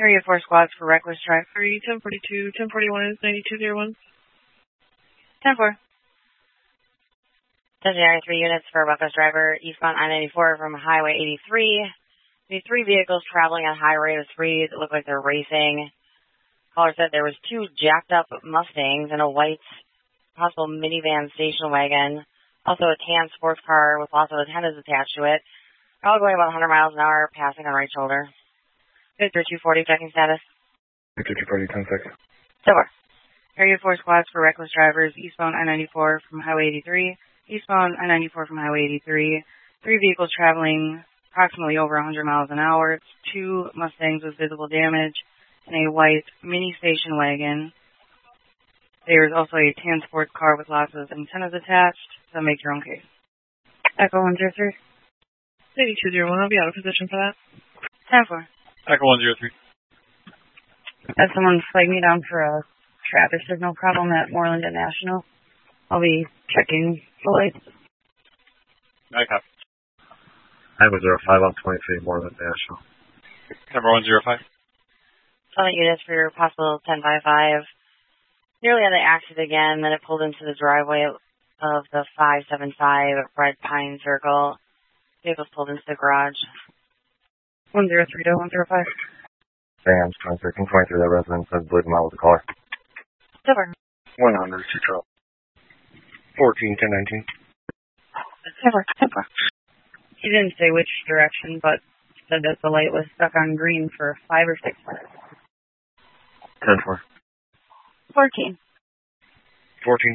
Area 4 squads for reckless drive. 1042, 1041 is 9201. 10-4. Stationary 3 units for reckless driver, eastbound I-94 from Highway 83. The 3 vehicles traveling at high rate of speed that look like they're racing. Caller said there was 2 jacked up Mustangs and a white possible minivan station wagon. Also a tan sports car with lots of antennas attached to it. All going about 100 miles an hour, passing on right shoulder. Victor 240, checking status. Victor 240, 10 seconds. So far. Area 4 squads for reckless drivers, eastbound I-94 from Highway 83. Eastbound I-94 from Highway 83. 3 vehicles traveling approximately over 100 miles an hour. 2 Mustangs with visible damage and a white mini station wagon. There is also a tan sports car with lots of antennas attached, so make your own case. Echo 103. 8201, I'll be out of position for that. 10-4. Echo 103. Has someone flagged me down for a traffic signal problem at Moreland and National? I'll be checking the lights. I copy. Highway 05 on 23, Moreland National. Number 105. Summit units for your possible 1055. Nearly on the axis again, then it pulled into the driveway of the 575 Red Pine Circle. Vehicles pulled into the garage. 103 to 105. Vans, 23, that resident says believe him out with the caller. Silver. 100, 212. 14, 1019. Silver. He didn't say which direction, but said that the light was stuck on green for 5 or 6 minutes. 10-4. 14. 14.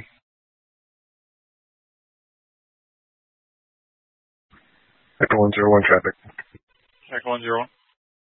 Echo 101 traffic. Echo 101.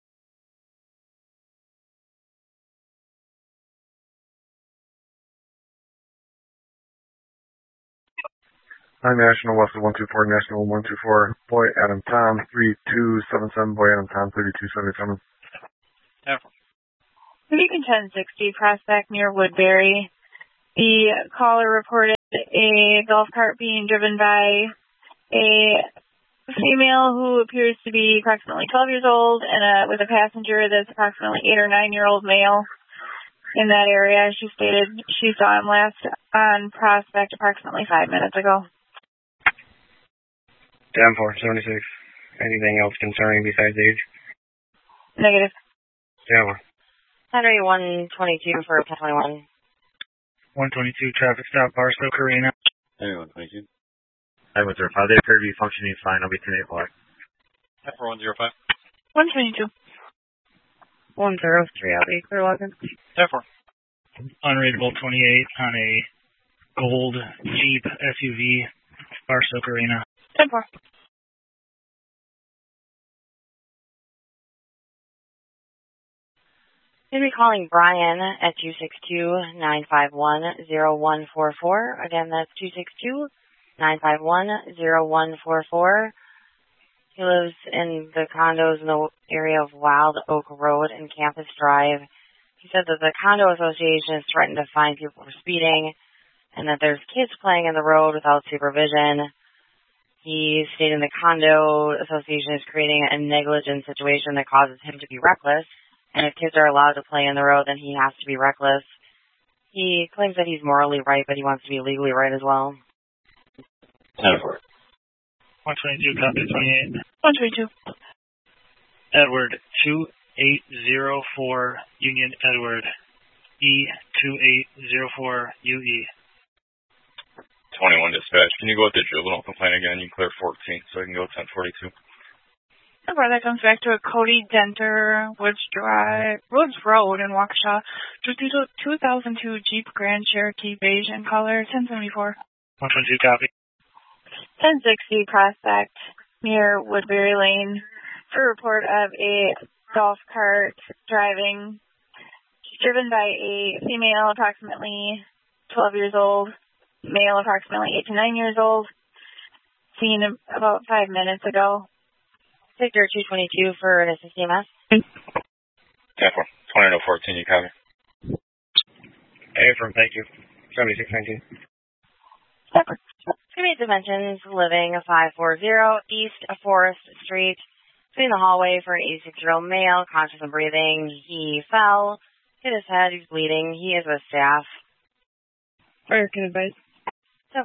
National west of 124, National 124, Boy Adam Tom 3277, Boy Adam Tom 3277. 10-4. Beacon 1060 Prospect near Woodbury. The caller reported a golf cart being driven by a female who appears to be approximately 12 years old and with a passenger that's approximately 8 or 9-year-old male in that area. She stated she saw him last on Prospect approximately 5 minutes ago. 10-4, 76. Anything else concerning besides age? Negative. 10-4. Saturday 122 for 1021. 122 traffic stop, Barstow Arena. Anyway, 122. Highway 05, they appear to be functioning fine. I'll be 10-8 black. Echo 105. 122. 103, I'll be clear login. 10-4. Unreadable 28 on a gold Jeep SUV, Barstow Arena. 10-4. You'll be calling Brian at 262-951-0144. Again, that's 262-951-0144. He lives in the condos in the area of Wild Oak Road and Campus Drive. He said that the condo association has threatened to fine people for speeding and that there's kids playing in the road without supervision. He stated the condo association is creating a negligent situation that causes him to be reckless. And if kids are allowed to play in the road, then he has to be reckless. He claims that he's morally right, but he wants to be legally right as well. 10-4. 122, copy 28. 122. Edward 2804, Union Edward, E2804UE. 21 dispatch. Can you go with the juvenile complaint again? You clear 14, so I can go 1042. That comes back to a Cody Denter, Woods Road in Waukesha. 2002 Jeep Grand Cherokee beige in color, 1074. 122, copy. 1060 Prospect near Woodbury Lane for a report of a golf cart driven by a female approximately 12 years old, male approximately 8 to 9 years old, seen about 5 minutes ago. Victor 222 for an SCMS. 10-4. 20-14, you cover. Affirm, thank you. 7619. Commute dimensions, living 540 East Forest Street. in the hallway for an 86-year-old male, conscious and breathing. He fell, hit his head, he's bleeding. He is with staff. Fire can advise.